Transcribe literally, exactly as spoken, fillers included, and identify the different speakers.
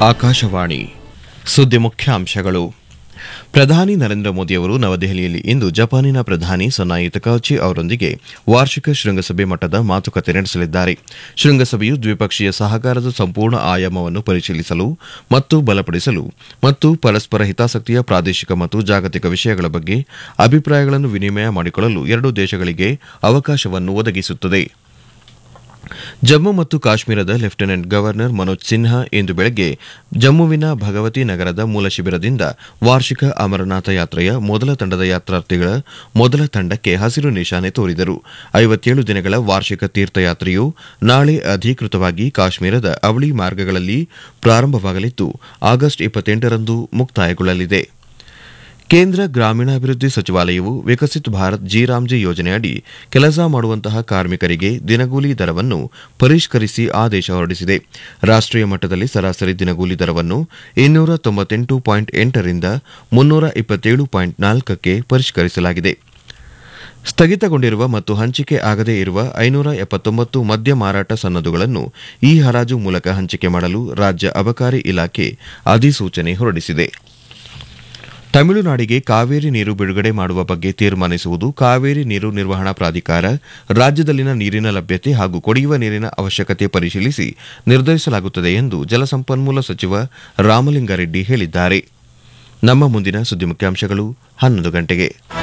Speaker 1: ಆಕಾಶವಾಣಿ ಸುದ್ದಿ ಮುಖ್ಯಾಂಶಗಳು. ಪ್ರಧಾನಿ ನರೇಂದ್ರ ಮೋದಿಯವರು ನವದೆಹಲಿಯಲ್ಲಿ ಇಂದು ಜಪಾನಿನ ಪ್ರಧಾನಿ ಸನಾಯಿ ತಕೌಚಿ ಅವರೊಂದಿಗೆ ವಾರ್ಷಿಕ ಶೃಂಗಸಭೆ ಮಟ್ಟದ ಮಾತುಕತೆ ನಡೆಸಲಿದ್ದಾರೆ. ಶೃಂಗಸಭೆಯು ದ್ವಿಪಕ್ಷೀಯ ಸಹಕಾರದ ಸಂಪೂರ್ಣ ಆಯಾಮವನ್ನು ಪರಿಶೀಲಿಸಲು ಮತ್ತು ಬಲಪಡಿಸಲು ಮತ್ತು ಪರಸ್ಪರ ಹಿತಾಸಕ್ತಿಯ ಪ್ರಾದೇಶಿಕ ಮತ್ತು ಜಾಗತಿಕ ವಿಷಯಗಳ ಬಗ್ಗೆ ಅಭಿಪ್ರಾಯಗಳನ್ನು ವಿನಿಮಯ ಮಾಡಿಕೊಳ್ಳಲು ಎರಡೂ ದೇಶಗಳಿಗೆ ಅವಕಾಶವನ್ನು ಒದಗಿಸುತ್ತದೆ. ಜಮ್ಮು ಮತ್ತು ಕಾಶ್ಮೀರದ ಲೆಫ್ಟಿನೆಂಟ್ ಗವರ್ನರ್ ಮನೋಜ್ ಸಿನ್ಹಾ ಇಂದು ಬೆಳಗ್ಗೆ ಜಮ್ಮುವಿನ ಭಗವತಿ ನಗರದ ಮೂಲ ಶಿಬಿರದಿಂದ ವಾರ್ಷಿಕ ಅಮರನಾಥ ಯಾತ್ರೆಯ ಮೊದಲ ತಂಡದ ಯಾತ್ರಾರ್ಥಿಗಳ ಮೊದಲ ತಂಡಕ್ಕೆ ಹಸಿರು ನಿಶಾನೆ ತೋರಿದರು. ಐವತ್ತೇಳು ದಿನಗಳ ವಾರ್ಷಿಕ ತೀರ್ಥಯಾತ್ರೆಯು ನಾಳೆ ಅಧಿಕೃತವಾಗಿ ಕಾಶ್ಮೀರದ ಅವಳಿ ಮಾರ್ಗಗಳಲ್ಲಿ ಪ್ರಾರಂಭವಾಗಲಿದ್ದು ಆಗಸ್ಟ್ ಇಪ್ಪತ್ತೆಂಟರಂದು ಮುಕ್ತಾಯಗೊಳ್ಳಲಿದೆ. ಕೇಂದ್ರ ಗ್ರಾಮೀಣಾಭಿವೃದ್ಧಿ ಸಚಿವಾಲಯವು ವಿಕಸಿತ್ ಭಾರತ್ ಜಿ ರಾಮ್ಜಿ ಯೋಜನೆಯಡಿ ಕೆಲಸ ಮಾಡುವಂತಹ ಕಾರ್ಮಿಕರಿಗೆ ದಿನಗೂಲಿ ದರವನ್ನು ಪರಿಷ್ಕರಿಸಿ ಆದೇಶ ಹೊರಡಿಸಿದೆ. ರಾಷ್ಟೀಯ ಮಟ್ಟದಲ್ಲಿ ಸರಾಸರಿ ದಿನಗೂಲಿ ದರವನ್ನು ಇನ್ನೂರ ತೊಂಬತ್ತೆಂಟು ಪಾಯಿಂಟ್ ಎಂಟರಿಂದ ಮುನ್ನೂರ ಇಪ್ಪತ್ತೇಳು ಪಾಯಿಂಟ್ ನಾಲ್ಕಕ್ಕೆ ಪರಿಷ್ಕರಿಸಲಾಗಿದೆ. ಸ್ಥಗಿತಗೊಂಡಿರುವ ಮತ್ತು ಹಂಚಿಕೆ ಆಗದೇ ಇರುವ ಐನೂರ ಎಪ್ಪತ್ತೊಂಬತ್ತು ಮದ್ಯ ಮಾರಾಟ ಸನ್ನದುಗಳನ್ನು ಈ ಹರಾಜು ಮೂಲಕ ಹಂಚಿಕೆ ಮಾಡಲು ರಾಜ್ಯ ಅಬಕಾರಿ ಇಲಾಖೆ ಅಧಿಸೂಚನೆ ಹೊರಡಿಸಿದೆ. ತಮಿಳುನಾಡಿಗೆ ಕಾವೇರಿ ನೀರು ಬಿಡುಗಡೆ ಮಾಡುವ ಬಗ್ಗೆ ತೀರ್ಮಾನಿಸುವುದು ಕಾವೇರಿ ನೀರು ನಿರ್ವಹಣಾ ಪ್ರಾಧಿಕಾರ ರಾಜ್ಯದಲ್ಲಿನ ನೀರಿನ ಲಭ್ಯತೆ ಹಾಗೂ ಕುಡಿಯುವ ನೀರಿನ ಅವಶ್ಯಕತೆ ಪರಿಶೀಲಿಸಿ ನಿರ್ಧರಿಸಲಾಗುತ್ತದೆ ಎಂದು ಜಲಸಂಪನ್ಮೂಲ ಸಚಿವ ರಾಮಲಿಂಗಾರೆಡ್ಡಿ ಹೇಳಿದ್ದಾರೆ. ನಮ್ಮ ಮುಂದಿನ ಸುದ್ದಿ ಮುಖ್ಯಾಂಶಗಳು ಹನ್ನೊಂದು ಗಂಟೆಗೆ.